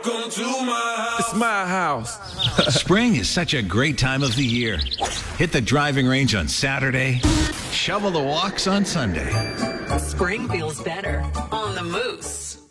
Welcome to my house. It's my house. Spring is such a great time of the year. Hit the driving range on Saturday. Shovel the walks on Sunday. Spring feels better on the Moose.